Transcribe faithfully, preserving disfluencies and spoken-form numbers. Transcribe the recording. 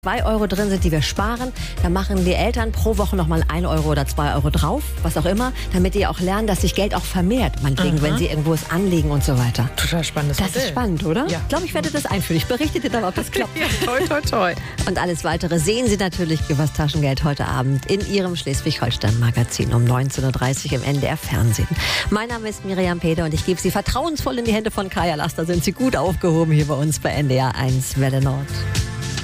zwei Euro drin sind, die wir sparen, dann machen die Eltern pro Woche nochmal ein Euro oder zwei Euro drauf, was auch immer, damit die auch lernen, dass sich Geld auch vermehrt, meinetwegen, Aha. wenn sie irgendwo es anlegen und so weiter. Total spannendes Das Modell. ist spannend, oder? Ja. Ich glaube, ich werde das einführen. Ich berichte dir dann, ob das klappt. Ja, toi, toi, toi. Und alles Weitere sehen Sie natürlich übers Taschengeld heute Abend in Ihrem Schleswig-Holstein-Magazin um neunzehn Uhr dreißig im N D R Fernsehen. Mein Name ist Miriam Peter und ich gebe Sie vertrauensvoll in die Hände von Kaya Laster. Sind Sie gut aufgehoben hier bei uns bei N D R eins Welle Nord.